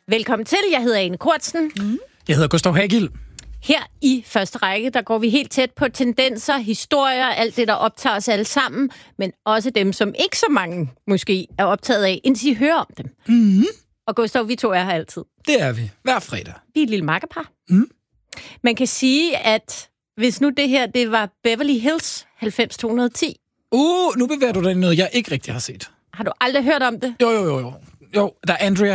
Velkommen til. Jeg hedder Ane Kortsen. Jeg hedder Gustav Hagil. Her i første række, der går vi helt tæt på tendenser, historier, alt det, der optager os alle sammen, men også dem, som ikke så mange måske er optaget af, indtil I hører om dem. Mm-hmm. Og Gustav, vi to er her altid. Det er vi. Hver fredag. Vi er et lille makkerpar. Mm. Man kan sige, at hvis nu det her, det var Beverly Hills 90210. Nu bevæger du dig i noget, jeg ikke rigtig har set. Har du aldrig hørt om det? Jo, der er Andrea.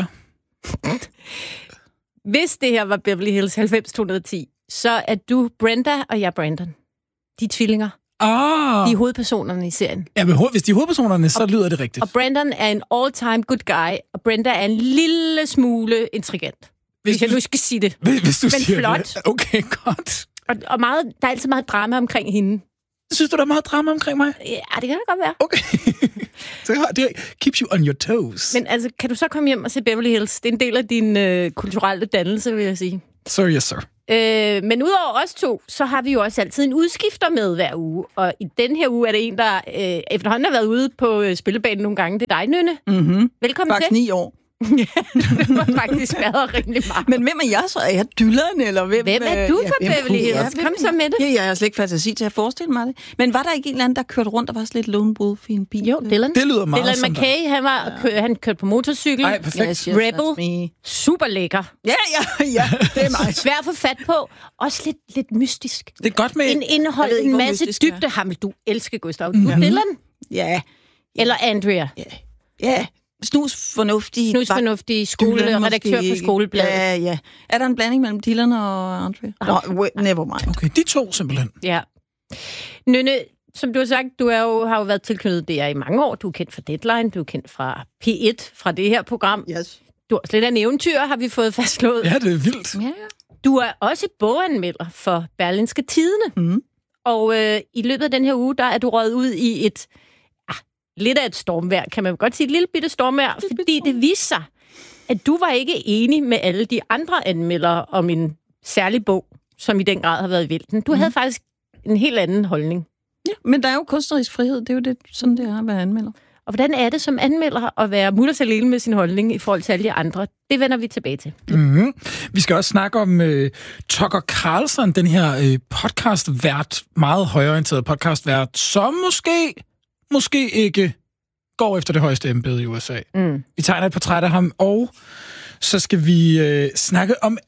Hvis det her var Beverly Hills 90210, så er du Brenda, og jeg Brandon. De er tvillinger. De er hovedpersonerne i serien. Ja, men hvis de er hovedpersonerne, så lyder det rigtigt. Og Brandon er en all-time good guy, og Brenda er en lille smule intrigant. Hvis jeg nu skal sige det. Hvis du men siger flot. Det. Okay, godt. Og meget, der er altid meget drama omkring hende. Synes du, der er meget drama omkring mig? Ja, det kan det godt være. Okay. Så det keeps you on your toes. Men altså, kan du så komme hjem og se Beverly Hills? Det er en del af din kulturelle dannelse, vil jeg sige. Sir, yes, sir. Men udover os to, så har vi jo også altid en udskifter med hver uge. Og i den her uge er det en, der efterhånden har været ude på spillebanen nogle gange. Det er dig, Nynne. Mm-hmm. Velkommen faktisk til. 9 år. Ja, det var faktisk været rimelig meget. Men hvem er jeg så? Er jeg dylleren, eller hvem er du fra Beverly Hills? Kom så med det. Ja, jeg har slet ikke fantasi til at forestille mig det. Men var der ikke en eller anden, der kørte rundt og var sådan lidt lone wolf i en bil? Jo, Dylan. Det lyder meget Dylan McKay, han kørte på motorcykel. Ej, perfekt. Rebel. Super lækker. Ja, det er meget. Svær at få fat på. Også lidt mystisk. Det er godt med Indhold en masse dybde. Ham vil du elske, Gustav. Mm-hmm. Dylan? Ja. Eller Andrea? Ja. Snusfornuftig redaktør på Skolebladet. Ja. Er der en blanding mellem Dylan og Andrea? Never mind. Okay, de to simpelthen. Ja. Nynne, som du har sagt, har jo været tilknyttet DR i mange år. Du er kendt fra Deadline, du er kendt fra P1, fra det her program. Yes. Du er også lidt af en eventyr, har vi fået fastslået. Ja, det er vildt. Ja. Du er også boganmelder for Berlingske Tidende. Mm. Og i løbet af den her uge, der er du røget ud i et lidt af et stormvejr, kan man godt sige, et lille bitte stormvejr, fordi det viste sig, at du var ikke enig med alle de andre anmeldere om en særlig bog, som i den grad har været i vælten. Du havde faktisk en helt anden holdning. Ja, men der er jo kunstnerisk frihed, det er jo det, sådan det er at være anmelder. Og hvordan er det som anmelder at være mutters alene med sin holdning i forhold til alle de andre? Det vender vi tilbage til. Mm-hmm. Vi skal også snakke om Tucker Carlson, den her podcastvært, meget højreorienteret podcastvært, som måske ikke går efter det højeste embede i USA. Mm. Vi tegner et portræt af ham, og så skal vi snakke om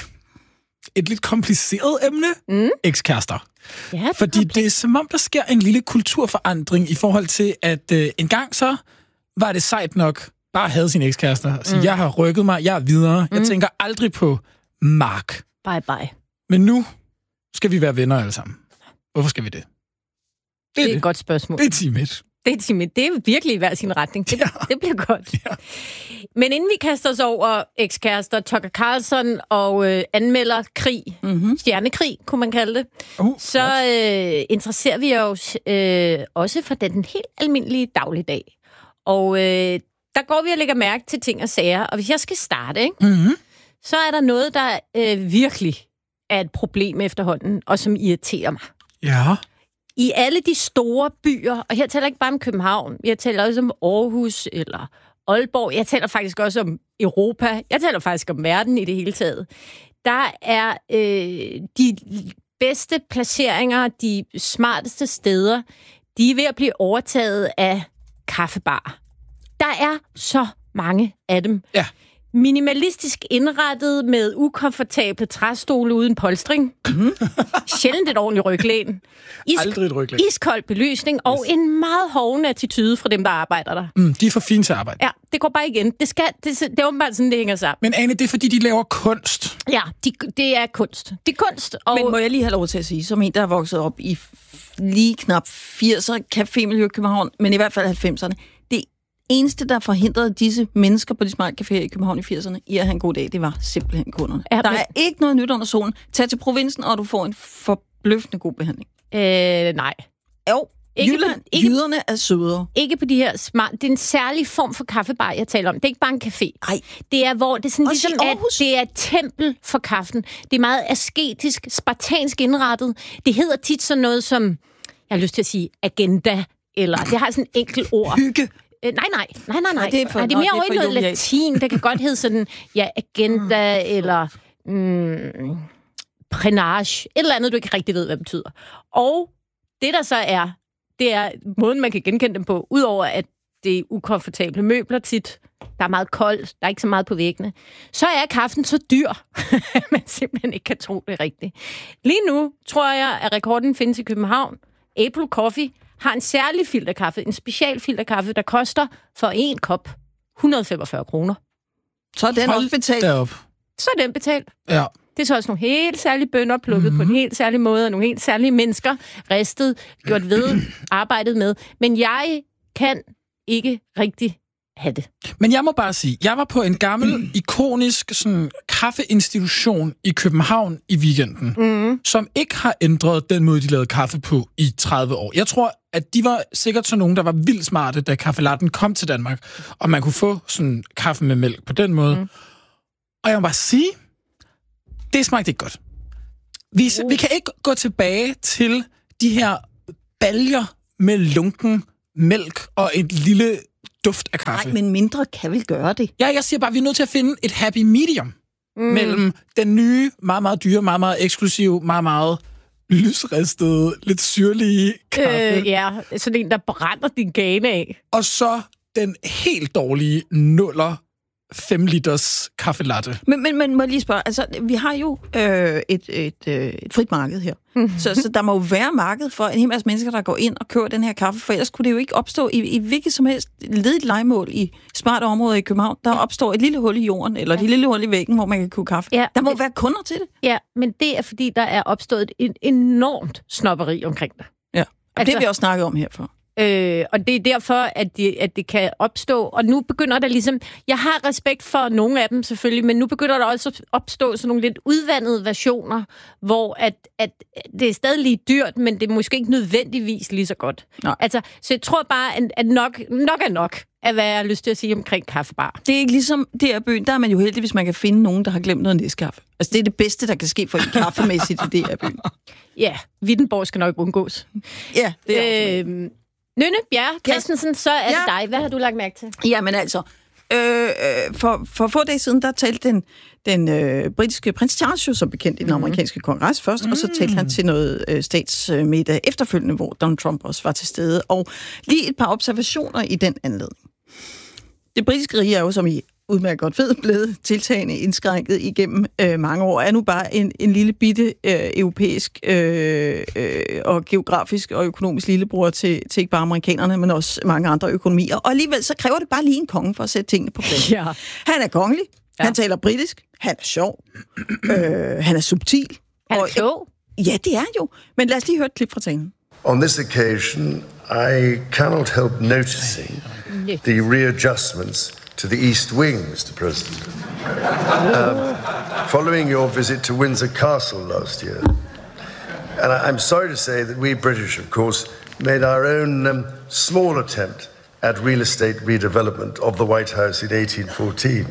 et lidt kompliceret emne. Ekskærester. Ja, fordi det er som om, der sker en lille kulturforandring i forhold til, at en gang så var det sejt nok bare at have sine ekskærester. Altså, jeg har rykket mig, jeg er videre. Jeg tænker aldrig på Mark. Bye. Men nu skal vi være venner alle sammen. Hvorfor skal vi det? Det er et godt spørgsmål. Det er timet. Det er virkelig i hver sin retning. Det bliver godt. Ja. Men inden vi kaster os over ekskærester, Tucker Carlson og anmelder krig, stjernekrig, kunne man kalde det, så interesserer vi os også for den helt almindelige dagligdag. Og der går vi og lægger mærke til ting og sager. Og hvis jeg skal starte, ikke, så er der noget, der virkelig er et problem efterhånden, og som irriterer mig. Ja. I alle de store byer, og her taler jeg ikke bare om København, jeg taler også om Aarhus eller Aalborg, jeg taler faktisk også om Europa, jeg taler faktisk om verden i det hele taget. Der er de bedste placeringer, de smarteste steder, de er ved at blive overtaget af kaffebarer. Der er så mange af dem. Ja. Minimalistisk indrettet med ukomfortable træstole uden polstring. Sjældent et ordentligt ryglæn. Aldrig et ryglæn. Iskold belysning og en meget hovne attitude fra dem, der arbejder der. De er for fine til at arbejde. Ja, det går bare igen. Det er åbenbart sådan, det hænger sammen. Men Ane, det er fordi, de laver kunst. Ja, det er kunst. Det er kunst. Og men må jeg lige have lov til at sige, som en, der er vokset op i lige knap 80'er cafémiljø i København, men i hvert fald 90'erne, eneste, der forhindrede disse mennesker på de smarte caféer i København i 80'erne i at have en god dag, det var simpelthen kunderne. Ja, der er ikke noget nyt under solen. Tag til provinsen, og du får en forbløffende god behandling. Nej. Jo, jyderne er sødere. Ikke på de her smart. Det er en særlig form for kaffebar, jeg taler om. Det er ikke bare en café. Nej. Det er, hvor det er sådan ligesom, at det er et tempel for kaffen. Det er meget asketisk, spartansk indrettet. Det hedder tit sådan noget som, jeg har lyst til at sige, agenda, eller det har sådan et enkelt ord. Hygge. Nej. Det er Det er mere over i noget latin. Det kan godt hedde sådan, agenda, eller prenage. Et eller andet, du ikke rigtig ved, hvad det betyder. Og det, der så er, det er måden, man kan genkende dem på, udover at det er ukomfortable møbler tit, der er meget koldt, der er ikke så meget på væggene, så er kaffen så dyr, at man simpelthen ikke kan tro det rigtigt. Lige nu tror jeg, at rekorden findes i København. April Coffee har en særlig filterkaffe, en special filterkaffe, der koster for en kop 145 kroner. Så er den også betalt. Så er den betalt. Ja. Det er så også nogle helt særlige bønner, plukket på en helt særlig måde, og nogle helt særlige mennesker, ristet, gjort ved, arbejdet med. Men jeg kan ikke rigtig have det. Men jeg må bare sige, jeg var på en gammel, ikonisk sådan, kaffeinstitution i København i weekenden, som ikke har ændret den måde, de lavede kaffe på i 30 år. Jeg tror, at de var sikkert sådan nogen, der var vildt smarte, da kaffelatten kom til Danmark, og man kunne få sådan kaffe med mælk på den måde. Og jeg må bare sige, det smagte ikke godt. Vi kan ikke gå tilbage til de her baljer med lunken mælk og et lille duft af kaffe. Nej, men mindre kan vel gøre det. Ja, jeg siger bare, at vi er nødt til at finde et happy medium mellem den nye, meget, meget dyre, meget, meget eksklusive, meget, meget lysristede, lidt syrlige kaffe. Sådan en, der brænder din gane af. Og så den helt dårlige 5 liters kaffelatte. Men må jeg lige spørge, altså, vi har jo et frit marked her. Så der må jo være marked for en hel masse mennesker, der går ind og køber den her kaffe, for ellers kunne det jo ikke opstå i hvilket som helst ledigt lejemål i smarte områder i København. Der opstår et lille hul i jorden, eller et lille hul i væggen, hvor man kan købe kaffe. Ja, der må være kunder til det. Ja, men det er fordi, der er opstået et enormt snobberi omkring det. Ja, det har vi også snakket om herfor. Og det er derfor, at det kan opstå. Og nu begynder der ligesom... Jeg har respekt for nogle af dem selvfølgelig, men nu begynder der også at opstå sådan nogle lidt udvandede versioner, hvor at det er stadig lige dyrt, men det er måske ikke nødvendigvis lige så godt. Altså, så jeg tror bare, at nok er nok af, hvad jeg har lyst til at sige omkring kaffebar. Det er ikke ligesom DR-byen. Der er man jo heldig, hvis man kan finde nogen, der har glemt noget næskaffe. Altså, det er det bedste, der kan ske for en kaffemæssigt i DR-byen. Ja, Wittenborg skal nok undgås. Ja, det er Nynne Bjerre Christensen, så er det dig. Hvad har du lagt mærke til? Jamen altså, for få dage siden, der talte den britiske prins Charles jo som bekendt i den amerikanske kongres først, og så talte han til noget statsmiddag efterfølgende, hvor Donald Trump også var til stede. Og lige et par observationer i den anledning. Det britiske rige er jo, som I udmærket godt ved, blevet tiltagende indskrænket igennem mange år, er nu bare en lille bitte europæisk og geografisk og økonomisk lillebror til ikke bare amerikanerne, men også mange andre økonomier. Og alligevel så kræver det bare lige en konge for at sætte tingene på plads. Ja. Han er kongelig, han taler britisk, han er sjov, han er subtil. Han er klog. Ja, det er han jo. Men lad os lige høre et klip fra talen. On this occasion, I cannot help noticing the readjustments to the East Wing, Mr. President. Following your visit to Windsor Castle last year. And I'm sorry to say that we British, of course, made our own small attempt at real estate redevelopment of the White House in 1814.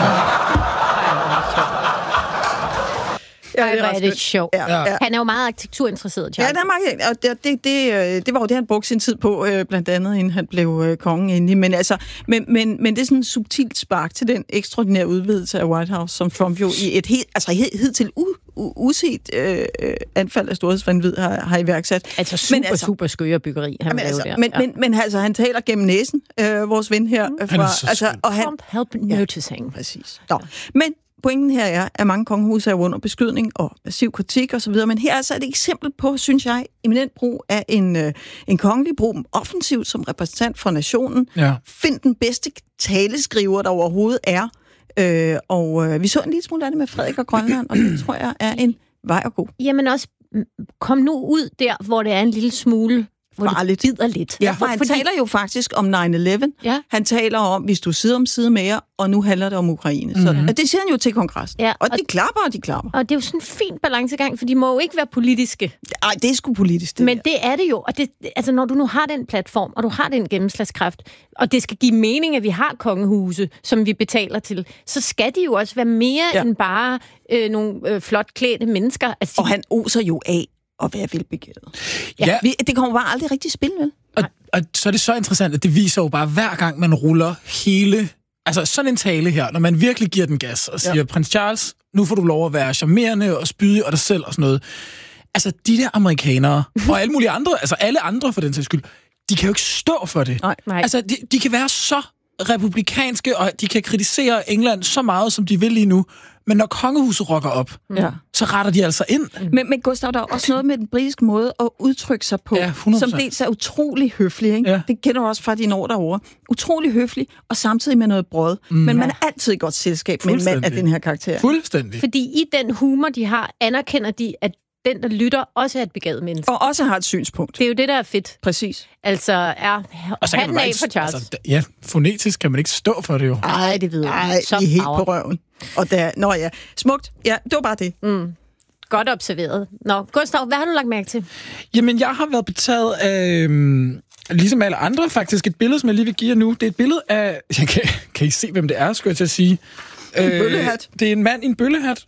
Ja, det er det sjovt. Ja. Han er jo meget arkitekturinteresseret, Charles. Ja, det er meget, det var jo det, han brugte sin tid på, blandt andet, inden han blev konge endelig. Men det er sådan en subtilt spark til den ekstraordinære udvidelse af White House, som Trump jo i et hidtil uset anfald af storhedsvanvid har iværksat. Altså super skøre byggeri, han lavede der. Men han taler gennem næsen, vores ven her. Trump help noticing. Ja, præcis. Men pointen her er, at mange kongehuse er under beskydning og massiv kritik osv., men her er altså et eksempel på, synes jeg, eminent brug af en kongelig brug offensivt som repræsentant for nationen. Ja. Find den bedste taleskriver, der overhovedet er. Og vi så en lille smule af det med Frederik og Grønland, og det tror jeg er en vej at gå. Jamen også, kom nu ud der, hvor det er en lille smule farligt. Det bider lidt. Ja, for han taler jo faktisk om 9/11. Ja. Han taler om, hvis du sidder om side med jer, og nu handler det om Ukraine. Så, og det siger han jo til kongressen. Ja, og de klapper. Og det er jo sådan en fin balancegang, for de må jo ikke være politiske. Nej, det er sgu politisk, det. Men det er det jo. Og det, altså, når du nu har den platform, og du har den gennemslagskraft, og det skal give mening, at vi har kongehuse, som vi betaler til, så skal de jo også være mere end bare nogle flot klædte mennesker. Altså, og han oser jo af at være velbegæret. Ja. Det kommer bare aldrig rigtig spil, vel? og så er det så interessant, at det viser jo bare, hver gang man ruller hele... Altså sådan en tale her, når man virkelig giver den gas og siger, Prins Charles, nu får du lov at være charmerende og spydig og dig selv og sådan noget. Altså, de der amerikanere, og alle mulige andre, altså alle andre for den sags skyld, de kan jo ikke stå for det. Nej. Altså, de kan være så republikanske, og de kan kritisere England så meget, som de vil lige nu. Men når kongehuset rokker op, så retter de altså ind. Men Gustav, der er også noget med den britiske måde at udtrykke sig på, som dels er utrolig høflig. Ikke? Ja. Det kender du også fra dine år derovre. Utrolig høflig, og samtidig med noget brød. Men man er altid i godt selskab med en mand af den her karakter. Fuldstændig. Fordi i den humor, de har, anerkender de, at den, der lytter, også er et begavet menneske. Og også har et synspunkt. Det er jo det, der er fedt. Præcis. Altså, han af for Charles. Altså, ja, fonetisk kan man ikke stå for det jo. Ej, det ved jeg. Ej, I er helt på røven. Og der, smukt. Ja, det var bare det. Godt observeret. Nå, Gustav, hvad har du lagt mærke til? Jamen, jeg har været betaget af, ligesom alle andre faktisk, et billede, som jeg lige vil give jer nu. Det er et billede af... Kan I se, hvem det er, skulle jeg til at sige? En bøllehat. Det er en mand i en bøllehat.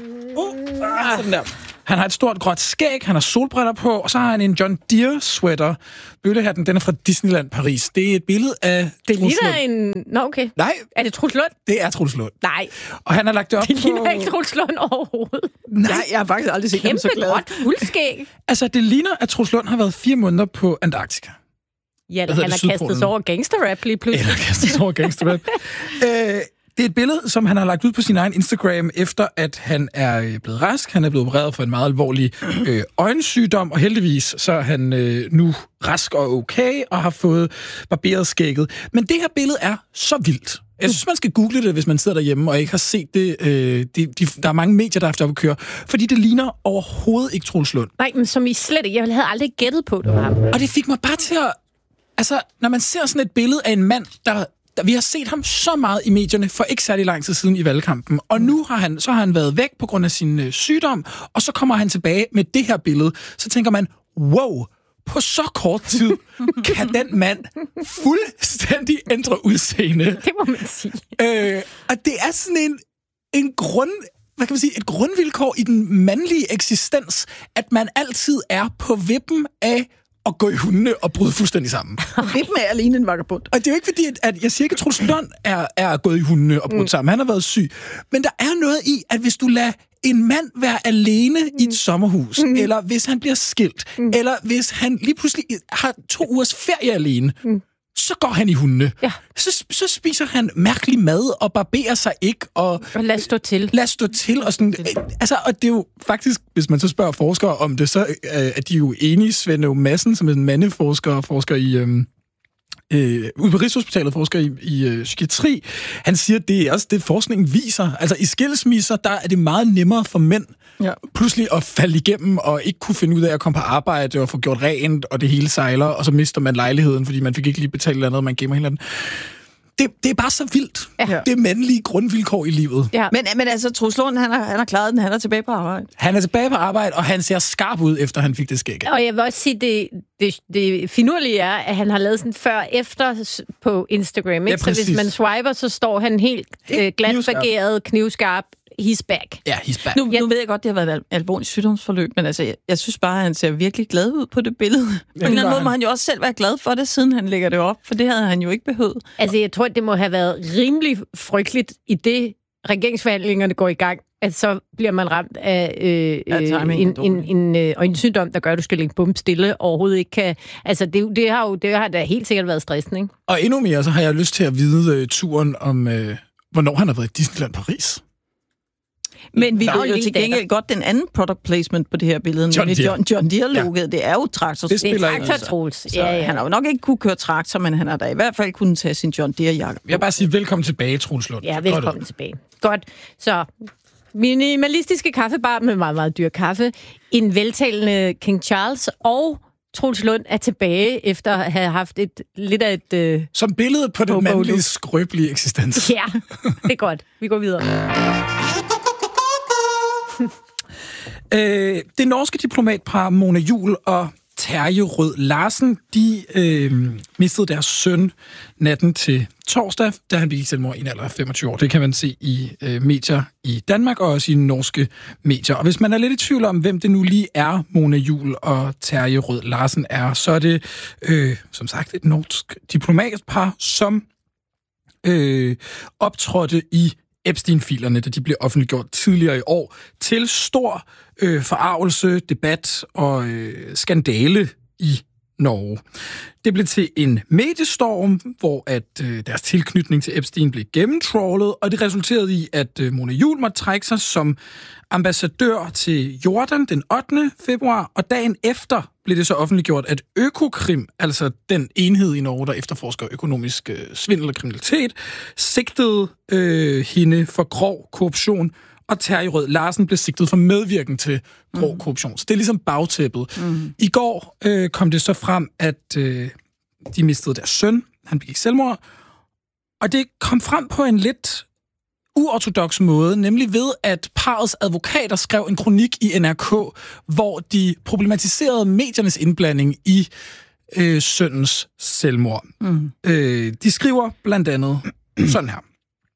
Sådan der. Han har et stort gråt skæg, han har solbriller på, og så har han en John Deere sweater. Bøllehatten, den er fra Disneyland Paris. Det er et billede af Det ligner en... Nå, okay. Nej. Er det Truls Lund? Det er Truls Lund. Nej. Og han har lagt det op det ligner ikke Truls Lund overhovedet. Nej, jeg har faktisk aldrig set ham så glad. Kæmpe gråt fuldskæg. Altså, det ligner, at Truls Lund har været 4 måneder på Antarktika. Ja, han har kastet sig over gangsterrap lige pludselig. Eller kastet sig over gangsterrap. Det er et billede, som han har lagt ud på sin egen Instagram, efter at han er blevet rask. Han er blevet opereret for en meget alvorlig øjensygdom, og heldigvis så er han nu rask og okay, og har fået barberet skægget. Men det her billede er så vildt. Jeg synes, man skal google det, hvis man sidder derhjemme og ikke har set det. Der er mange medier, der har haft op at køre, fordi det ligner overhovedet ikke Truls Lund. Nej, men som I slet ikke. Jeg havde aldrig gættet på det var ham. Og det fik mig bare til at... Altså, når man ser sådan et billede af en mand, vi har set ham så meget i medierne for ikke særlig lang tid siden i valgkampen, og nu har han været væk på grund af sin sygdom, og så kommer han tilbage med det her billede. Så tænker man, wow, på så kort tid kan den mand fuldstændig ændre udseende. Det må man sige. Og det er sådan en et grundvilkår i den mandlige eksistens, at man altid er på vippen af at gå i hundene og bryde fuldstændig sammen. Vippen er alene en vagabond. Og det er jo ikke fordi, at jeg siger ikke, at Truls Lund er gået i hundene og brudt sammen. Han har været syg. Men der er noget i, at hvis du lader en mand være alene i et sommerhus, eller hvis han bliver skilt, eller hvis han lige pludselig har 2 ugers ferie alene, så går han i hundene. Ja. Så spiser han mærkelig mad og barberer sig ikke. Og lad stå til. Lad stå til. Og sådan, altså, og det er jo faktisk, hvis man så spørger forskere om det, så er de jo enige. Svend Aage Madsen, som er en mandeforsker, forsker i... ude på Rigshospitalet, forsker i psykiatri, han siger, at det er også det, forskningen viser. Altså i skilsmisser, der er det meget nemmere for mænd pludselig at falde igennem og ikke kunne finde ud af at komme på arbejde og få gjort rent, og det hele sejler, og så mister man lejligheden, fordi man fik ikke lige betalt eller andet, man gemmer hinanden. Det er bare så vildt. Ja. Det er mandlige grundvilkår i livet. Ja. Men altså, Truls Lund, han har klaret den. Han er tilbage på arbejde. Han er tilbage på arbejde, og han ser skarp ud, efter han fik det skæg. Og jeg vil også sige, det finurlige er, at han har lavet sådan før-efter på Instagram. Ikke? Ja, så hvis man swiper, så står han helt glatbageret, knivskarp. He's back. Ja, he's back. Nu ved jeg godt, det har været et alvorligt sygdomsforløb, men altså, jeg synes bare, at han ser virkelig glad ud på det billede. På en eller anden måde må han jo også selv være glad for det, siden han lægger det op, for det havde han jo ikke behøvet. Altså, jeg tror, det må have været rimelig frygteligt i det, regeringsforhandlingerne går i gang, at så bliver man ramt af en sygdom, der gør, at du skal ligge bum stille, overhovedet ikke kan... Altså, det har da helt sikkert været stressende, ikke? Og endnu mere, så har jeg lyst til at vide turen om, hvornår han har været i Disneyland Paris. Men vi ved jo til gengæld godt den anden product placement på det her billede, nemlig John Deere-logoet. Ja. Det er jo traktor. Det er traktor-Troels. Ja. Han har jo nok ikke kunne køre traktor, men han har da i hvert fald kunnet tage sin John Deere-jakke. Jeg vil bare sige velkommen tilbage, Truls Lund. Ja, velkommen tilbage. Godt. Så minimalistiske kaffebar med meget, meget dyr kaffe. En veltalende King Charles og Truls Lund er tilbage efter at have haft lidt af et... Som billede på den mandlige skrøbelige eksistens. Ja, det er godt. Vi går videre. Det norske diplomatpar Mona Juul og Terje Rød Larsen, de mistede deres søn natten til torsdag, da han begik selvmord i en alder af 25 år. Det kan man se i medier i Danmark og også i norske medier. Og hvis man er lidt i tvivl om, hvem det nu lige er, Mona Juul og Terje Rød Larsen er, så er det som sagt et norsk diplomatpar, som optrådte i Epstein-filerne, da de blev offentliggjort tidligere i år, til stor forargelse, debat og skandale i Norge. Det blev til en mediestorm, hvor at deres tilknytning til Epstein blev gennemtrawlet, og det resulterede i, at Mona Juul måtte trække sig som ambassadør til Jordan den 8. februar, og dagen efter blev det så offentliggjort, at Økokrim, altså den enhed i Norge, der efterforsker økonomisk svindel og kriminalitet, sigtede hende for grov korruption, og Terje Rød Larsen blev sigtet for medvirken til grov korruption. Så det er ligesom bagtæppet. I går kom det så frem, at de mistede deres søn. Han begik selvmord. Og det kom frem på en lidt uortodoks måde, nemlig ved, at parrets advokater skrev en kronik i NRK, hvor de problematiserede mediernes indblanding i sønnens selvmord. De skriver blandt andet sådan her.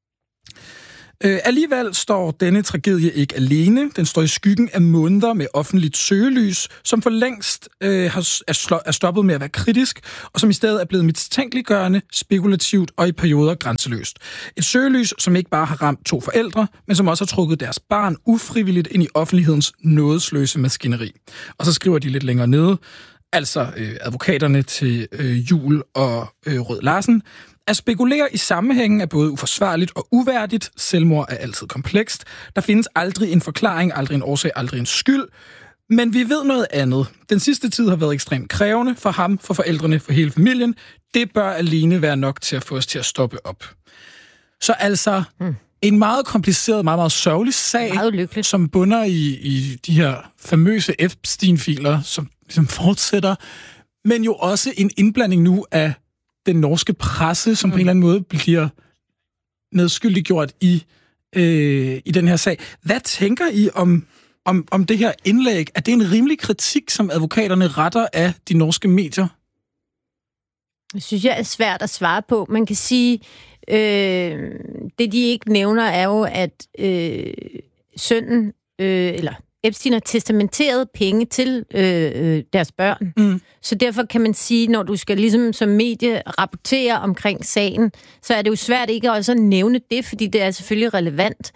Alligevel står denne tragedie ikke alene. Den står i skyggen af måneder med offentligt søgelys, som for længst er stoppet med at være kritisk, og som i stedet er blevet mistænkeliggørende, spekulativt og i perioder grænseløst. Et søgelys, som ikke bare har ramt 2 forældre, men som også har trukket deres barn ufrivilligt ind i offentlighedens nådesløse maskineri. Og så skriver de lidt længere nede, altså advokaterne til Juul og Rød Larsen. At spekulere i sammenhængen er både uforsvarligt og uværdigt. Selvmord er altid komplekst. Der findes aldrig en forklaring, aldrig en årsag, aldrig en skyld. Men vi ved noget andet. Den sidste tid har været ekstremt krævende for ham, for forældrene, for hele familien. Det bør alene være nok til at få os til at stoppe op. Så altså en meget kompliceret, meget, meget sørgelig sag, som bunder i de her famøse Epstein-filer, som fortsætter, men jo også en indblanding nu af den norske presse, som på en eller anden måde bliver medskyldiggjort i den her sag. Hvad tænker I om det her indlæg? Er det en rimelig kritik, som advokaterne retter af de norske medier? Det synes jeg er svært at svare på. Man kan sige, det de ikke nævner er jo, at sønnen, eller Epstein har testamenteret penge til deres børn. Så derfor kan man sige, når du skal ligesom som medie rapportere omkring sagen, så er det jo svært ikke også at nævne det, fordi det er selvfølgelig relevant.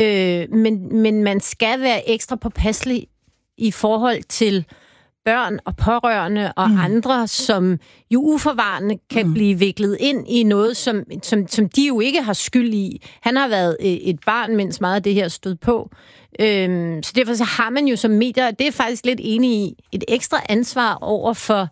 Men man skal være ekstra påpasselig i forhold til børn og pårørende og andre, som jo uforvarende kan blive viklet ind i noget, som de jo ikke har skyld i. Han har været et barn, mens meget af det her stod på. Så derfor så har man jo som medier, det er faktisk lidt enig i, et ekstra ansvar over for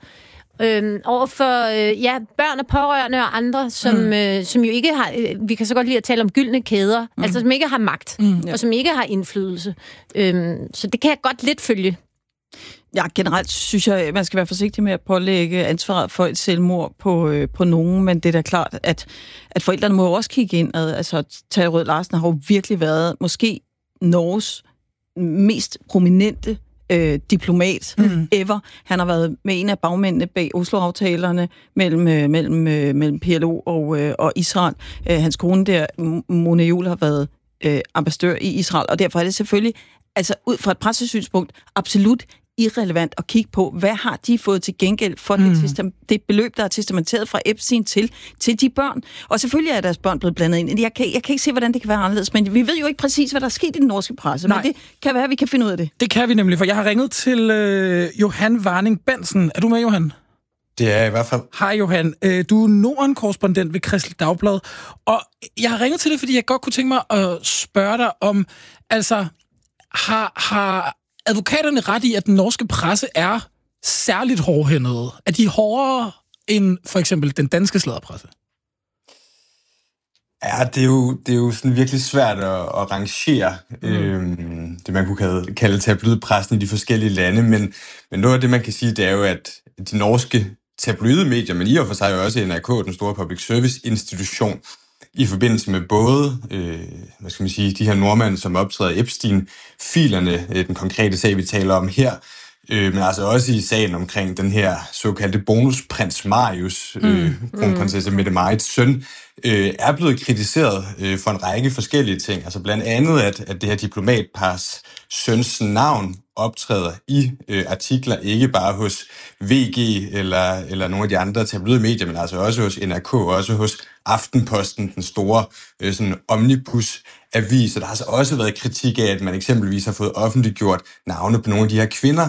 børn og pårørende og andre, som jo ikke har, vi kan så godt lide at tale om gyldne kæder, altså som ikke har magt, og som ikke har indflydelse. Så det kan jeg godt lidt følge. Ja, generelt synes jeg, at man skal være forsigtig med at pålægge ansvaret for et selvmord på nogen, men det er da klart, at forældrene må også kigge ind. Altså, Terje Rød Larsen har jo virkelig været måske Norges mest prominente diplomat ever. Han har været med en af bagmændene bag Oslo-aftalerne mellem PLO og Israel. Hans kone der, Mona Juul, har været ambassadør i Israel, og derfor er det selvfølgelig, altså ud fra et pressesynspunkt, absolut irrelevant at kigge på, hvad har de fået til gengæld for det beløb, der er testamenteret fra Epstein til de børn. Og selvfølgelig er deres børn blevet blandet ind. Jeg kan ikke se, hvordan det kan være anderledes, men vi ved jo ikke præcis, hvad der er sket i den norske presse. Nej. Men det kan være, at vi kan finde ud af det. Det kan vi nemlig, for jeg har ringet til Johan Warning Bensen. Er du med, Johan? Det er i hvert fald. Hej Johan, du er Norden-korrespondent ved Kristeligt Dagblad, og jeg har ringet til det, fordi jeg godt kunne tænke mig at spørge dig om, altså, har advokaterne ret i, at den norske presse er særligt hårdhændede? Er de hårdere end for eksempel den danske sladderpresse? Ja, det er jo sådan virkelig svært at rangere det, man kunne kalde tabloidpressen i de forskellige lande, men noget af det, man kan sige, det er jo, at de norske tabloidemedier, men i og for sig jo også NRK, den store public service institution, i forbindelse med både, de her nordmænd, som optræder Epstein-filerne, den konkrete sag, vi taler om her, Men altså også i sagen omkring den her såkaldte bonusprins Marius, kronprinsesse Mette-Marits søn, er blevet kritiseret for en række forskellige ting. Altså blandt andet, at det her diplomatpars søns navn optræder i artikler, ikke bare hos VG eller nogle af de andre tabloide medier, men altså også hos NRK, også hos Aftenposten, den store sådan omnibus-avis. Og der har altså også været kritik af, at man eksempelvis har fået offentliggjort navne på nogle af de her kvinder,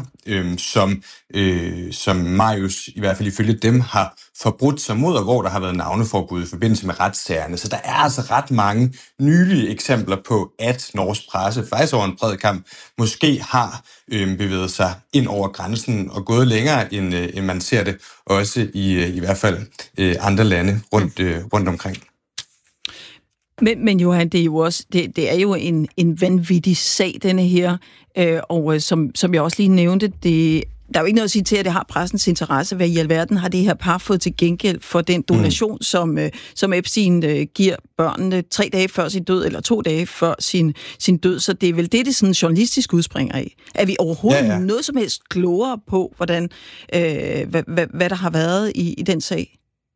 som Marius, i hvert fald ifølge dem, har forbrudt sig mod, og hvor der har været navneforbud i forbindelse med retssagerne. Så der er altså ret mange nylige eksempler på, at norsk presse, faktisk over en bred kamp, måske har bevæget sig ind over grænsen og gået længere, end man ser det, også i hvert fald andre lande rundt omkring. Men Johan, det er jo også det er jo en vanvittig sag, denne her, og som jeg også lige nævnte, der er jo ikke noget at sige til, at det har pressens interesse. Hvad i alverden har det her par fået til gengæld for den donation, som Epstein giver børnene 3 dage før sin død, eller 2 dage før sin død. Så det er vel det sådan journalistisk udspringer af. Er vi overhovedet noget som helst klogere på, hvordan, hvad der har været i den sag?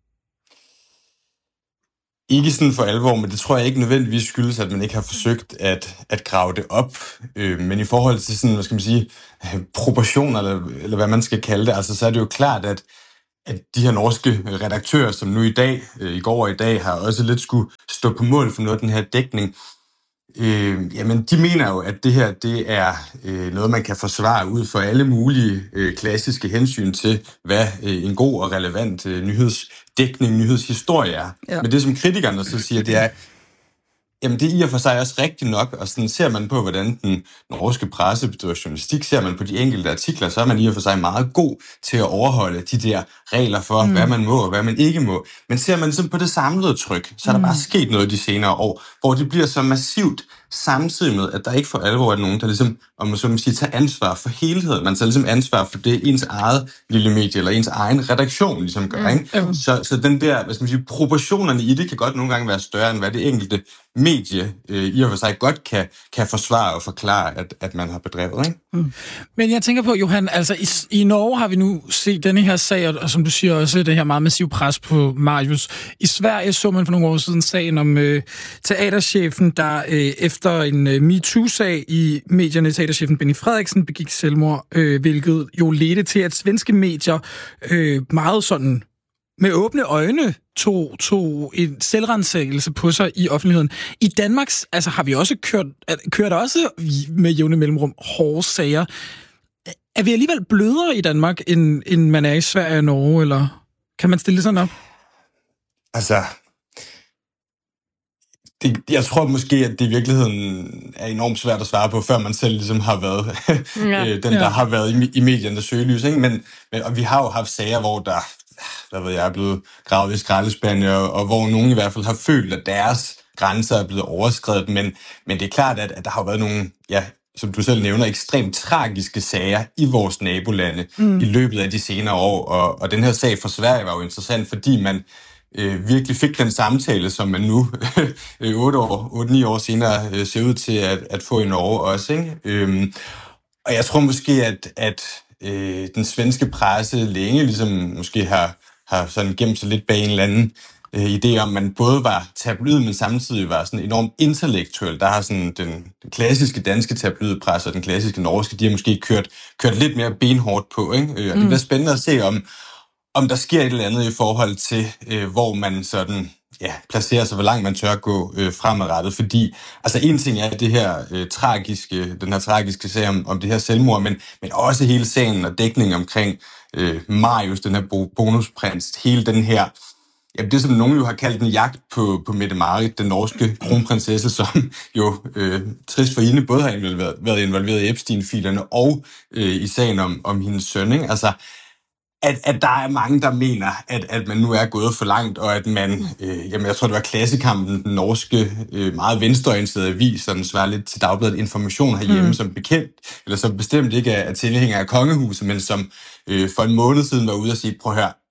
Ikke sådan for alvor, men det tror jeg ikke nødvendigvis skyldes, at man ikke har forsøgt at grave det op. Men i forhold til sådan, hvad skal man sige, proportioner, eller hvad man skal kalde det, altså så er det jo klart, at de her norske redaktører, som nu i går og i dag, har også lidt skulle stå på mål for noget af den her dækning. Jamen, de mener jo, at det her, det er noget, man kan forsvare ud for alle mulige klassiske hensyn til, hvad en god og relevant nyhedsdækning, nyhedshistorie er. Ja. Men det, som kritikerne så siger, det er, jamen det er i og for sig også rigtigt nok, og sådan ser man på, hvordan den norske presse bedriver journalistik, ser man på de enkelte artikler, så er man i og for sig meget god til at overholde de der regler for, hvad man må og hvad man ikke må. Men ser man sådan på det samlede tryk, så er der bare sket noget de senere år, hvor det bliver så massivt, samtidig med, at der ikke for alvor er nogen, der ligesom, om man så må sige, tager ansvar for helheden. Man tager ligesom ansvar for det, ens eget lille medie, eller ens egen redaktion ligesom gør, ikke? Så den der, hvad skal man sige, proportionerne i det kan godt nogle gange være større, end hvad det enkelte medie i og for sig godt kan forsvare og forklare, at man har bedrevet, ikke? Men jeg tænker på, Johan, altså i Norge har vi nu set denne her sag, og som du siger også, det her meget massiv pres på Marius. I Sverige så man for nogle år siden sagen om teaterchefen, der efter en MeToo-sag i medierne, teaterchefen Benny Frederiksen begik selvmord, hvilket jo ledte til, at svenske medier meget sådan med åbne øjne tog en selvransagelse på sig i offentligheden. I Danmark altså, har vi også kørt også med jævne mellemrum hårde sager. Er vi alligevel blødere i Danmark, end man er i Sverige og Norge, eller kan man stille sådan op? Altså, jeg tror måske, at det i virkeligheden er enormt svært at svare på, før man selv ligesom har været der har været i mediernes søgelys, ikke? Men og vi har jo haft sager, hvor der er blevet gravet i skraldespande, og hvor nogen i hvert fald har følt, at deres grænser er blevet overskredet. Men det er klart, at der har været nogle, som du selv nævner, ekstremt tragiske sager i vores nabolande i løbet af de senere år. Og den her sag fra Sverige var jo interessant, fordi man virkelig fik den samtale, som man nu 8-9 år senere ser ud til at få i Norge også, ikke? Og jeg tror måske, at den svenske presse længe ligesom måske har sådan gemt sig lidt bag en eller anden idé om, man både var tabloid, men samtidig var sådan enormt intellektuel. Der har sådan den klassiske danske tabloidpresse og den klassiske norske, de har måske kørt lidt mere benhårdt på, ikke? Og det bliver spændende at se, om der sker et eller andet i forhold til, hvor man sådan placerer sig, hvor langt man tør gå fremadrettet. Fordi, altså en ting er det her den her tragiske sag om det her selvmord, men også hele sagen og dækningen omkring Marius, den her bonusprins, hele den her, det som nogen jo har kaldt en jagt på Mette-Marit, den norske kronprinsesse, som jo trist for hende både har været involveret i Epstein-filerne og i sagen om hendes søn, ikke? Altså, at der er mange, der mener, at man nu er gået for langt, og at man, jeg tror, det var Klassekampen, den norske, meget venstreorienterede avis, som svarer lidt til Dagbladet Information herhjemme, som bekendt, eller som bestemt ikke er tilhænger af kongehuset, men som for en måned siden var ude og sige, prøv at høre,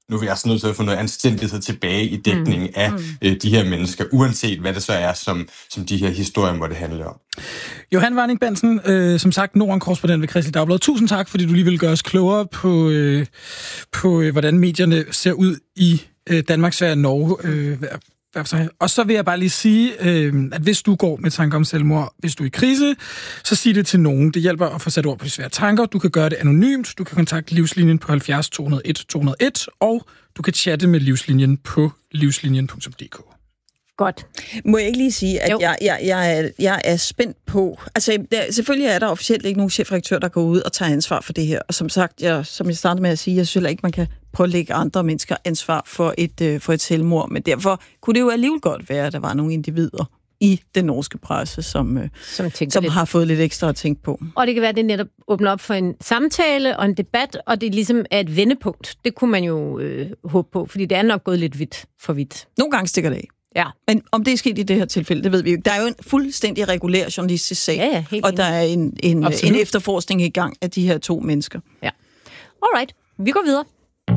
nu er vi altså nødt til at få noget anstændighed tilbage i dækningen af de her mennesker, uanset hvad det så er, som de her historier måtte handle om. Johan Warning Bensen, som sagt, Norden-korrespondent ved Kristeligt Dagblad. Tusind tak, fordi du lige vil gøre os klogere på hvordan medierne ser ud i Danmark, Sverige og Norge. Og så vil jeg bare lige sige, at hvis du går med tanker om selvmord, hvis du er i krise, så sig det til nogen. Det hjælper at få sat ord på de svære tanker. Du kan gøre det anonymt. Du kan kontakte Livslinjen på 70 201 201, og du kan chatte med Livslinjen på livslinjen.dk. Godt. Må jeg ikke lige sige, at jeg er spændt på... Altså, selvfølgelig er der officielt ikke nogen chefredaktør, der går ud og tager ansvar for det her. Og som sagt, som jeg startede med at sige, jeg synes ikke, man kan pålægge andre mennesker ansvar for et selvmord. Men derfor kunne det jo alligevel godt være, at der var nogle individer i den norske presse, som har fået lidt ekstra at tænke på. Og det kan være, at det netop åbner op for en samtale og en debat, og det ligesom er et vendepunkt. Det kunne man jo håbe på, fordi det er nok gået lidt for vidt. Nogle gange stikker det af. Ja. Men om det er sket i det her tilfælde, det ved vi jo ikke. Der er jo en fuldstændig regulær journalistisk sag, og der er en efterforskning i gang af de her 2 mennesker. Ja. Alright, vi går videre.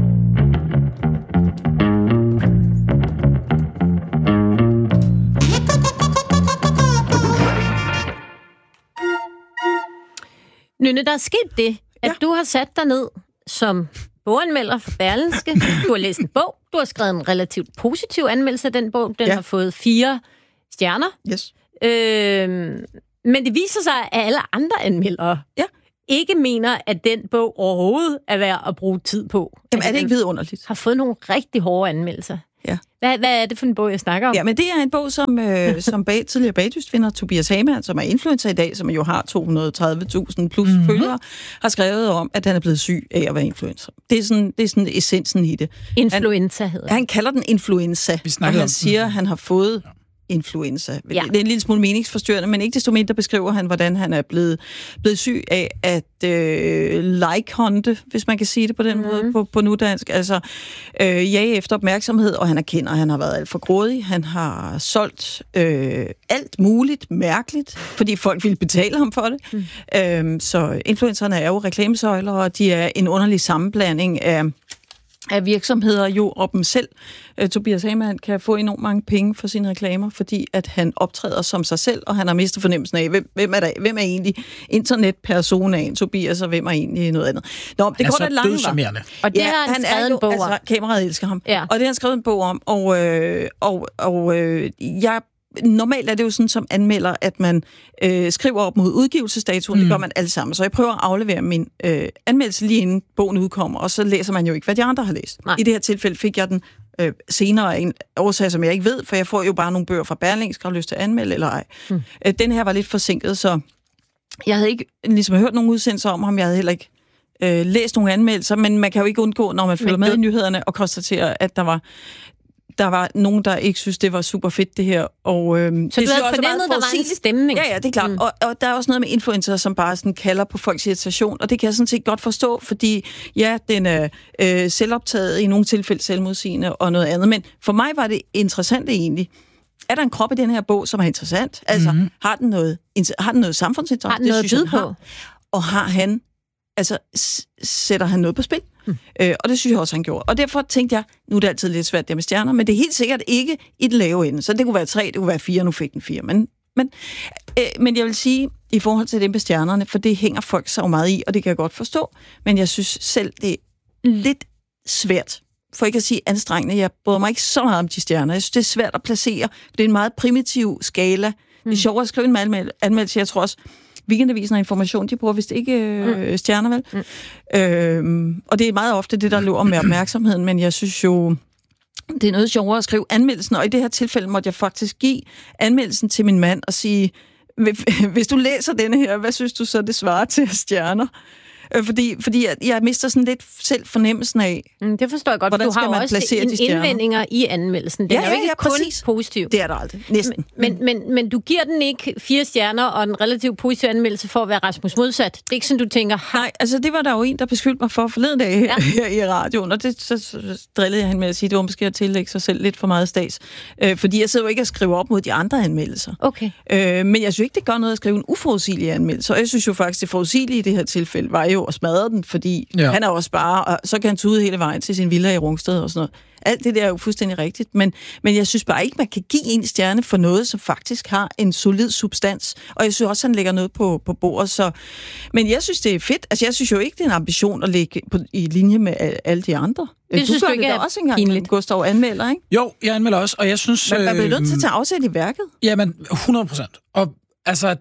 Nynne, der er sket det, at du har sat dig ned som boganmelder for Berlingske. Du har læst en bog. Du har skrevet en relativt positiv anmeldelse af den bog. Den har fået 4 stjerner. Yes. Men det viser sig, at alle andre anmeldere ikke mener, at den bog overhovedet er værd at bruge tid på. Jamen, er det ikke vidunderligt? Har fået nogle rigtig hårde anmeldelser. Ja. Hvad er det for en bog, jeg snakker om? Ja, men det er en bog, som tidligere bagdystvinder Tobias Hamann, som er influencer i dag, som jo har 230.000 plus følgere, har skrevet om, at han er blevet syg af at være influencer. Det er sådan essensen i det. Influenza hedder det. Han kalder den influenza, og han siger, at han har fået influenza. Ja. Det er en lille smule meningsforstyrrende, men ikke desto mindre beskriver han, hvordan han er blevet syg af at like-hunte, hvis man kan sige det på den måde på nudansk. Altså jage efter opmærksomhed, og han erkender, at han har været alt for grådig. Han har solgt alt muligt mærkeligt, fordi folk ville betale ham for det. Så influencerne er jo reklamesøjler, og de er en underlig sammenblanding af virksomheder jo og dem selv. Tobias Hamann kan få enormt mange penge for sine reklamer, fordi at han optræder som sig selv, og han har mistet fornemmelsen af, hvem er egentlig internetpersonaen Tobias, og hvem er egentlig noget andet. Nå, det går da langt. Og det har han skrevet en bog om. Kameraet elsker ham. Ja. Og det har han skrevet en bog om, og jeg normalt er det jo sådan som anmelder, at man skriver op mod udgivelsesdatoen. Det gør man alle sammen. Så jeg prøver at aflevere min anmeldelse lige inden bogen udkommer, og så læser man jo ikke, hvad de andre har læst. Nej. I det her tilfælde fik jeg den senere af en årsag, som jeg ikke ved, for jeg får jo bare nogle bøger fra Berlingske, skal have lyst til at anmelde eller ej. Den her var lidt forsinket, så jeg havde ikke ligesom hørt nogen udsendelser om ham. Jeg havde heller ikke læst nogle anmeldelser, men man kan jo ikke undgå, når man følger med i nyhederne, og konstatere, at der var nogen, der ikke synes, det var super fedt, det her. Og, så det du havde fornemmet, der var en stemning? Ja, det er klart. Og der er også noget med influencer, som bare sådan kalder på folks irritation, og det kan jeg sådan set godt forstå, fordi den er selvoptaget, i nogle tilfælde selvmodsigende og noget andet. Men for mig var det interessant egentlig. Er der en krop i den her bog, som er interessant? Altså, har den noget samfundsinteresse? Har den noget at byde på? Og har han, altså, sætter han noget på spil? Og det synes jeg også, han gjorde. Og derfor tænkte jeg, nu er det altid lidt svært det med stjerner, men det er helt sikkert ikke i den lave ende. Så det kunne være 3, det kunne være 4, nu fik den 4. Men jeg vil sige, i forhold til det med stjernerne, for det hænger folk så meget i, og det kan jeg godt forstå, men jeg synes selv, det er lidt svært, for ikke at sige anstrengende. Jeg bryder mig ikke så meget om de stjerner. Jeg synes, det er svært at placere, for det er en meget primitiv skala. Det er sjovt at skrive en anmeldelse. Jeg tror også, Weekendavisen og Information, de bruger vist ikke stjerner, vel? Og det er meget ofte det, der løber med opmærksomheden, men jeg synes jo, det er noget sjovere at skrive anmeldelsen, og i det her tilfælde måtte jeg faktisk give anmeldelsen til min mand og sige, hvis du læser denne her, hvad synes du så, det svarer til stjerner? Fordi jeg mister sådan lidt selv fornemmelsen af, det forstår jeg godt, for du har jo også indvendinger i anmeldelsen. Den er jo ikke kun positiv. Det er der aldrig. Næsten. Men du giver den ikke 4 stjerner og en relativt positiv anmeldelse for at være Rasmus modsat. Det er ikke sådan, du tænker... Nej, altså det var der jo en, der beskyldte mig for forleden dag her i radioen, og det så drillede jeg hende med at sige, at det var måske at tillægge sig selv lidt for meget stads. Fordi jeg sidder jo ikke og skriver op mod de andre anmeldelser. Okay. Men jeg synes ikke, det gør noget at skrive en uforudsigelig anmeldelse, og jeg synes jo faktisk, det forudsigelige i det her tilfælde var jo og smadre den, fordi han er også bare, og så kan han tude hele vejen til sin villa i Rungsted og sådan noget. Alt det der er jo fuldstændig rigtigt, men jeg synes bare ikke, man kan give en stjerne for noget, som faktisk har en solid substans, og jeg synes også, han lægger noget på bordet, så... Men jeg synes, det er fedt. Altså, jeg synes jo ikke, det er en ambition at ligge i linje med alle de andre. Det synes du ikke er også engang, pinligt. Gustav anmelder, ikke? Jo, jeg anmelder også, og jeg synes... Man bliver nødt til at tage afsæt i værket. Jamen, 100%. Og altså,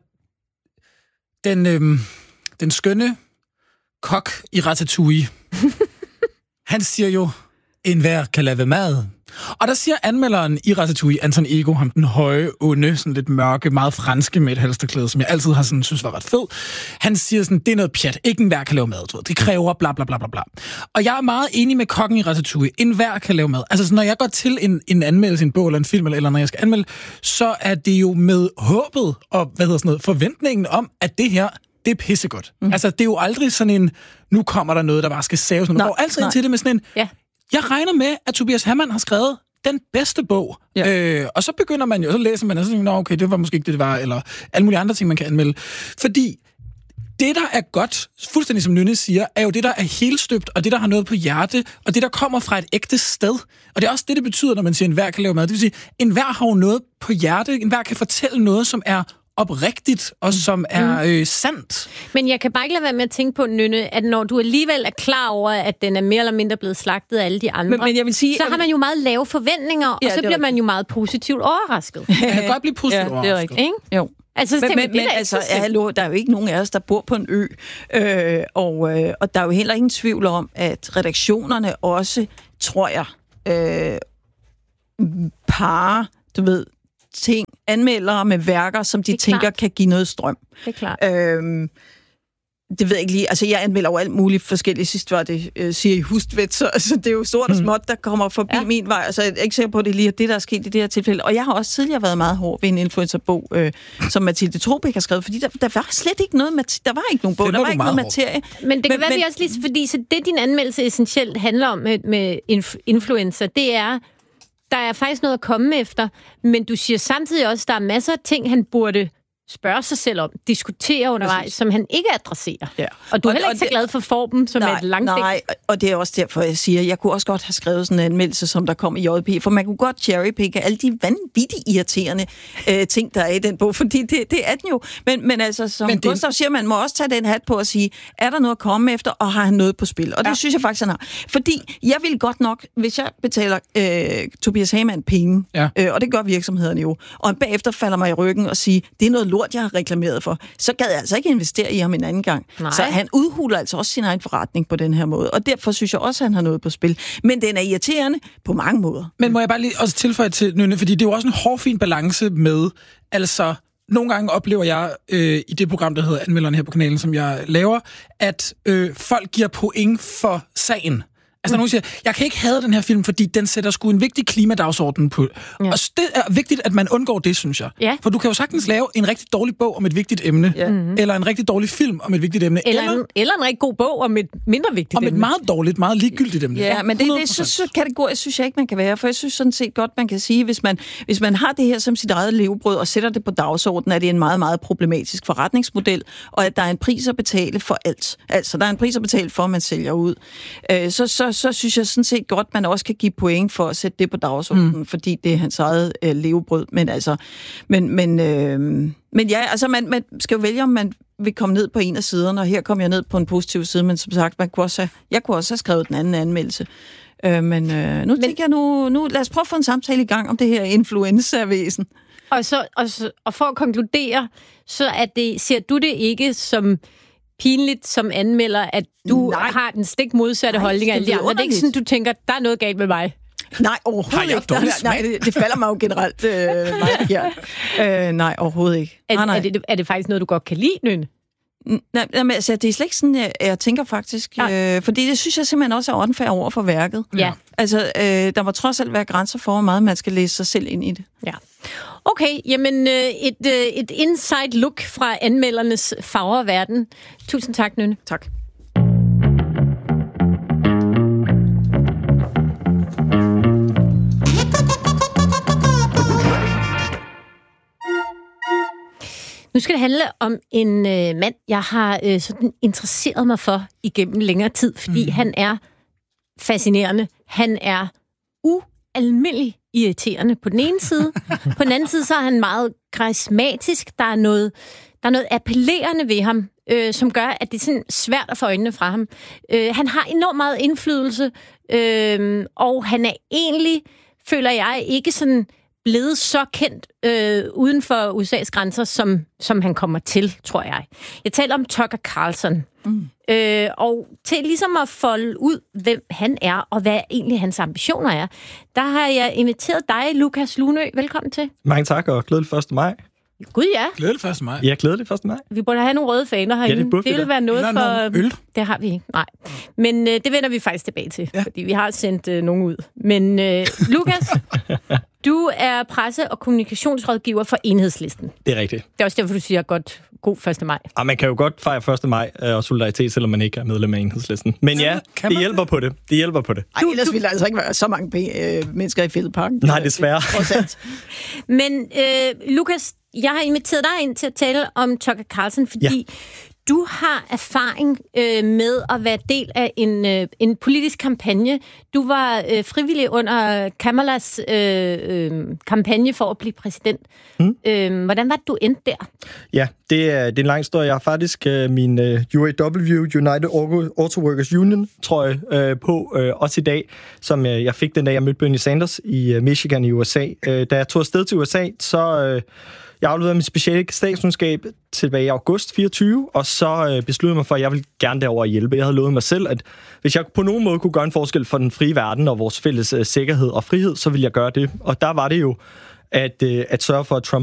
den skønne kok i Ratatouille, han siger jo, enhver kan lave mad. Og der siger anmelderen i Ratatouille, Anton Ego, ham den høje, onde, sådan lidt mørke, meget franske med et halsterklæde, som jeg altid har sådan, synes var ret fed. Han siger sådan, det er noget pjat. Ikke enhver kan lave mad. Det kræver bla bla bla bla bla. Og jeg er meget enig med kokken i Ratatouille. Enhver kan lave mad. Altså, når jeg går til en anmeldelse, en bog eller en film, eller når jeg skal anmelde, så er det jo med håbet og forventningen om, at det her, det er pissegodt. Altså, det er jo aldrig sådan en, nu kommer der noget, der bare skal saves. Man går altid ind til det med sådan en... Ja. Jeg regner med, at Tobias Hamann har skrevet den bedste bog. Ja. Og så begynder man jo, så læser man, og så tænker okay, det var måske ikke det var, eller alle mulige andre ting, man kan anmelde. Fordi det, der er godt, fuldstændig som Nynne siger, er jo det, der er helstøbt, og det, der har noget på hjerte, og det, der kommer fra et ægte sted. Og det er også det, det betyder, når man siger, enhver kan lave mad. Det vil sige, enhver har jo noget på hjerte, enhver kan fortælle noget, som er oprigtigt, og som er sandt. Men jeg kan bare ikke lade være med at tænke på, Nynne, at når du alligevel er klar over, at den er mere eller mindre blevet slagtet af alle de andre, men jeg vil sige, så har man jo meget lave forventninger, og så bliver man jo meget positivt overrasket. Man kan godt blive positivt overrasket. Ikke? Jo. Altså, men altså, hallo, der er jo ikke nogen af os, der bor på en ø, og der er jo heller ingen tvivl om, at redaktionerne også, tror jeg, parer, du ved, anmeldere med værker, som de tænker kan give noget strøm. Det er klart. Det ved jeg ikke lige. Altså, jeg anmelder jo alt muligt forskelligt. Sidst var det Siri Hustvedt, så altså, det er jo stort og småt, der kommer forbi min vej. Altså, jeg er ikke sikker på, at det er lige det, der er sket i det her tilfælde. Og jeg har også tidligere været meget hård ved en influencerbog, som Mathilde Trobeck har skrevet, fordi der var slet ikke noget, der var ikke nogen bog, der var ikke noget materie. Men det kan være, vi også lige, fordi så det, din anmeldelse essentielt handler om med influencer, det er, der er faktisk noget at komme efter, men du siger samtidig også, at der er masser af ting, han burde spørge sig selv om, diskutere undervejs, som han ikke adresserer. Ja. Og du er heller ikke så glad for formen, som er et langt digt. Nej, og det er også derfor, jeg siger, jeg kunne også godt have skrevet sådan en anmeldelse, som der kom i JP, for man kunne godt cherrypicke alle de vanvittigt irriterende ting, der er i den bog, fordi det er den jo. Men altså, som Gustav siger, man må også tage den hat på og sige, er der noget at komme efter, og har han noget på spil? Og det synes jeg faktisk, han har. Fordi jeg vil godt nok, hvis jeg betaler Tobias Hamann penge, og det gør virksomhederne jo, og han bagefter falder mig i ryggen og siger, det er noget lort, jeg har reklameret for, så gad jeg altså ikke investere i ham en anden gang. Nej. Så han udhuler altså også sin egen forretning på den her måde, og derfor synes jeg også, at han har noget på spil. Men den er irriterende på mange måder. Men må jeg bare lige også tilføje til, Nynne, fordi det er jo også en hårfin balance med, altså, nogle gange oplever jeg i det program, der hedder Anmelderen her på kanalen, som jeg laver, at folk giver point for sagen. Altså, nogen siger, jeg kan ikke have den her film, fordi den sætter sgu en vigtig klimadagsorden på. Ja. Og det er vigtigt, at man undgår det, synes jeg. Ja. For du kan jo sagtens lave en rigtig dårlig bog om et vigtigt emne, eller en rigtig dårlig film om et vigtigt emne. Eller en rigtig god bog om et mindre vigtigt emne. Om et meget dårligt, meget ligegyldigt emne. Ja, men det så kategorisk synes jeg ikke, man kan være. For jeg synes sådan set godt, man kan sige, hvis man har det her som sit eget levebrød og sætter det på dagsordenen, er det en meget, meget problematisk forretningsmodel, og at der er en pris at betale for alt. Altså, der er en pris at betale for, at man sælger ud. Så synes jeg sådan set godt, man også kan give point for at sætte det på dagsordenen, fordi det er hans eget levebrød. Men altså, men ja, altså man skal jo vælge, om man vil komme ned på en af siderne, og her kom jeg ned på en positiv side, men som sagt, jeg kunne også have skrevet den anden anmeldelse. Men nu tænker jeg, nu lad os prøve at få en samtale i gang om det her influenza-væsen. Og for at konkludere, så ser du det ikke som pinligt som anmelder, at du har den stik modsatte holdning af alle de andre. Det er ikke sådan, du tænker, der er noget galt med mig. Nej, overhovedet ikke. Nej, det falder mig jo generelt nej, overhovedet ikke. Er det faktisk noget, du godt kan lide, Nynne? Nej, altså, det er slet ikke sådan, jeg tænker faktisk. Fordi det synes jeg simpelthen også er unfair over for værket. Ja. Altså, der må trods alt være grænser for, hvor meget man skal læse sig selv ind i det. Ja. Okay, jamen et inside look fra anmeldernes fagre verden. Tusind tak, Nynne. Tak. Nu skal det handle om en mand, jeg har sådan interesseret mig for igennem længere tid, fordi han er fascinerende. Han er ualmindelig irriterende på den ene side. På den anden side, så er han meget karismatisk. Der er noget appellerende ved ham, som gør, at det er sådan svært at få øjnene fra ham. Han har enormt meget indflydelse, og han er egentlig, føler jeg, ikke sådan blevet så kendt uden for USA's grænser, som han kommer til, tror jeg. Jeg taler om Tucker Carlson. Og til ligesom at folde ud, hvem han er, og hvad egentlig hans ambitioner er, der har jeg inviteret dig, Lukas Lunø. Velkommen til. Mange tak, og glædelig 1. maj. Gud, ja. Glædelig 1. maj. Ja, glædelig 1. maj. Vi burde have nogle røde faner herinde. Ja, det vil være noget for... øl. Det har vi ikke, nej. Men det vender vi faktisk tilbage til, fordi vi har sendt nogen ud. Men Lukas, du er presse- og kommunikationsrådgiver for Enhedslisten. Det er rigtigt. Det er også derfor, du siger god 1. maj. Og man kan jo godt fejre 1. maj og solidaritet, selvom man ikke er medlem af Enhedslisten. Men ja, det hjælper på det. Det hjælper på det. Ej, ellers ville der altså ikke være så mange mennesker i Fælledparken. Nej, desværre. Men Lukas, jeg har inviteret dig ind til at tale om Tucker Carlson, fordi du har erfaring med at være del af en politisk kampagne. Du var frivillig under Kamalas kampagne for at blive præsident. Hvordan var det, du endte der? Ja, det er en lang historie. Jeg har faktisk min UAW, United Auto Workers Union, trøje på, også i dag, som jeg fik den dag, jeg mødte Bernie Sanders i Michigan i USA. Da jeg tog afsted til USA, så... Jeg afleverede mit speciale statskundskab tilbage i august 24, og så besluttede mig for, at jeg ville gerne derover hjælpe. Jeg havde lovet mig selv, at hvis jeg på nogen måde kunne gøre en forskel for den frie verden og vores fælles sikkerhed og frihed, så ville jeg gøre det. Og der var det jo at sørge for, at Trump